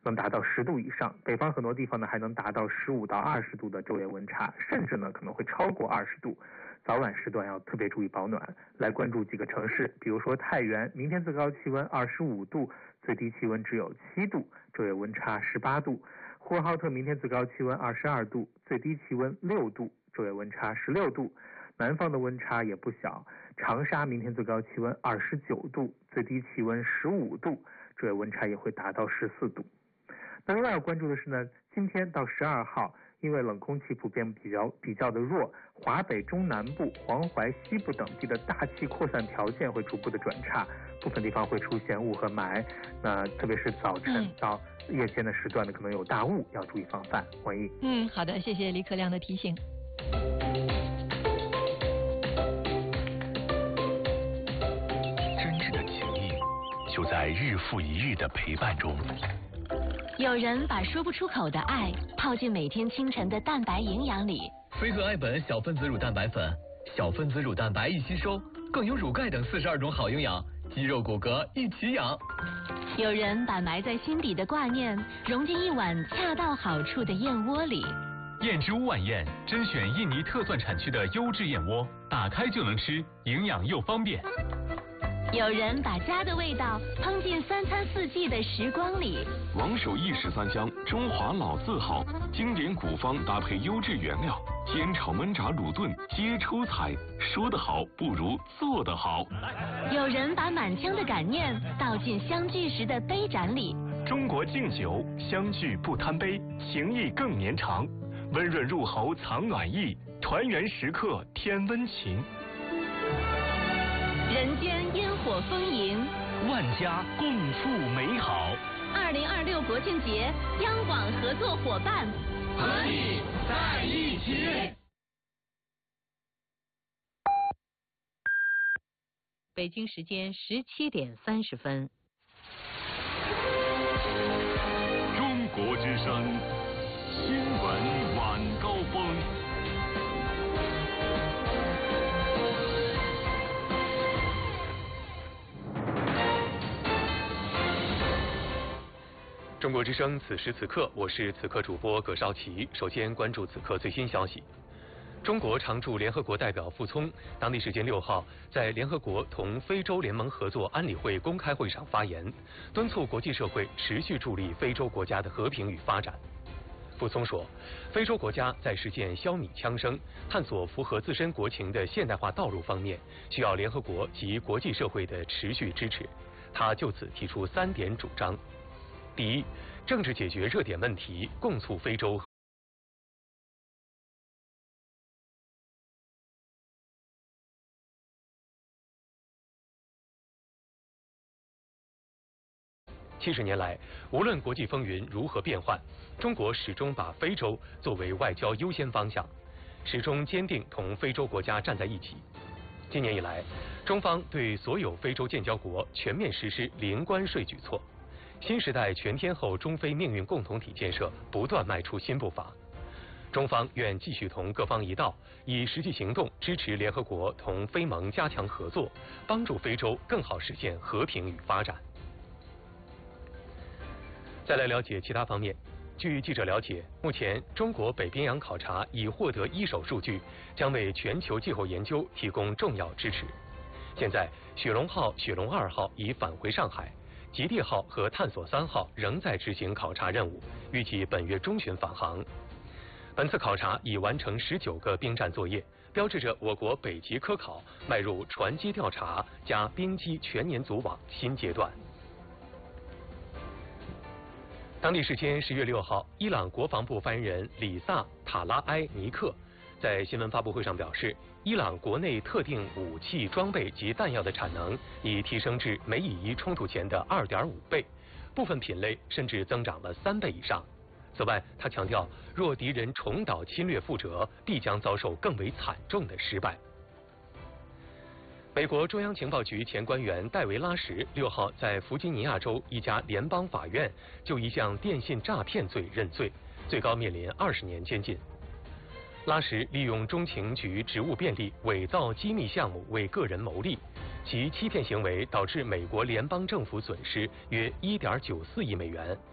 能达到10度以上，北方很多地方呢还能达到15到20度的昼夜温差，甚至呢可能会超过20度。早晚时段要特别注意保暖。来关注几个城市，比如说太原，明天最高气温25度，最低气温只有7度，昼夜温差18度。呼和浩特明天最高气温22度，最低气温6度，昼夜温差16度。南方的温差也不小，长沙明天最高气温29度，最低气温15度，昼夜温差也会达到14度。那另外要关注的是呢，今天到12号，因为冷空气普遍比较的弱，华北中南部、黄淮西部等地的大气扩散条件会逐步的转差，部分地方会出现雾和霾，那特别是早晨到夜间的时段呢，可能有大雾，要注意防范。王毅。 好的，谢谢李可亮的提醒。 真挚的情谊就在日复一日的陪伴中。 有人把说不出口的爱泡进每天清晨的蛋白营养里。 飞鹤爱本小分子乳蛋白粉，小分子乳蛋白易吸收，更有乳钙等42种好营养，肌肉骨骼一起养。 有人把埋在心底的挂念融进一碗恰到好处的燕窝里。 燕之屋晚宴甄选印尼特蒜产区的优质燕窝，打开就能吃，营养又方便。 有人把家的味道烹进3餐4季的时光里。 王守义13香，中华老字号，经典古方搭配优质原料，煎炒焖炸卤炖皆出彩。说得好不如做得好。 有人把满腔的感念倒进相聚时的杯盏里。 中国敬酒，相聚不贪杯，情谊更绵长。温润入喉藏暖意，团圆时刻添温情。 人间烟火丰盈， 万家共赴美好。 2026国庆节，央广合作伙伴和你在一起。 北京时间17点30分。 中国之声新闻晚高峰。 中国之声此时此刻，我是此刻主播葛绍奇。首先关注此刻最新消息。中国常驻联合国代表傅聪当地时间6号在联合国同非洲联盟合作安理会公开会上发言，敦促国际社会持续助力非洲国家的和平与发展。傅聪说，非洲国家在实现消弭枪声、探索符合自身国情的现代化道路方面，需要联合国及国际社会的持续支持。他就此提出3点主张。第一，政治解决热点问题，共促非洲。70年来，无论国际风云如何变幻，中国始终把非洲作为外交优先方向，始终坚定同非洲国家站在一起。今年以来，中方对所有非洲建交国全面实施零关税举措。新时代全天候中非命运共同体建设不断迈出新步伐，中方愿继续同各方一道，以实际行动支持联合国同非盟加强合作，帮助非洲更好实现和平与发展。再来了解其他方面。据记者了解，目前中国北冰洋考察已获得1手数据，将为全球气候研究提供重要支持。现在，雪龙号、雪龙2号已返回上海。极地号和探索3号仍在执行考察任务，预计本月中旬返航。本次考察已完成19个冰站作业，标志着我国北极科考迈入船机调查加冰机全年组网新阶段。当地时间10月6号，伊朗国防部发言人里萨·塔拉埃尼克在新闻发布会上表示，伊朗国内特定武器装备及弹药的产能已提升至美以伊冲突前的2.5倍，部分品类甚至增长了3倍以上。此外，他强调，若敌人重蹈侵略覆辙，必将遭受更为惨重的失败。美国中央情报局前官员戴维·拉什6号在弗吉尼亚州一家联邦法院就一项电信诈骗罪认罪，最高面临20年监禁。拉什利用中情局职务便利，伪造机密项目为个人牟利，其欺骗行为导致美国联邦政府损失约1.94亿美元。